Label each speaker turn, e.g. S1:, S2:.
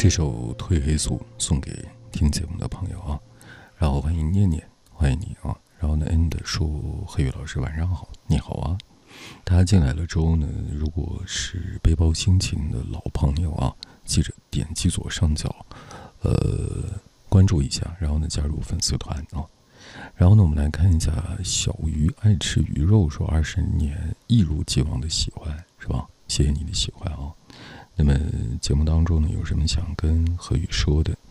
S1: 这首褪黑素送给听节目的朋友啊，然后欢迎念念，欢迎你啊。然后呢 ，end 说黑羽老师晚上好，你好啊。大家进来了之后呢，如果是背包心情的老朋友啊，记着点击左上角，关注一下，然后呢加入粉丝团啊。然后呢，我们来看一下小鱼爱吃鱼肉说20年一如既往的喜欢，是吧？谢谢你的喜欢啊。那么节目当中呢，有什么想跟何宇说的？